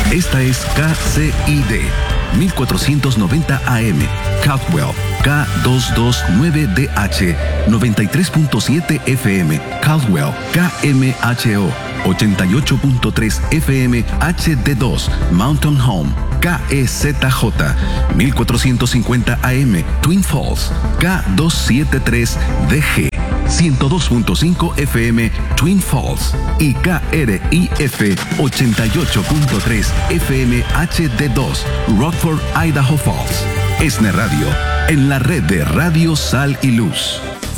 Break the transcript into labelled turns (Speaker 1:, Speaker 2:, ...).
Speaker 1: Esta es KCID 1490 AM, Caldwell, K229DH, 93.7 FM, Caldwell, KMHO, 88.3 FM, HD2, Mountain Home, KEZJ, 1450 AM, Twin Falls, K273DG, 102.5 FM, Twin Falls, y KRIF 88.3 FM HD2, Rockford, Idaho Falls. ESNE Radio, en la red de Radio Sal y Luz.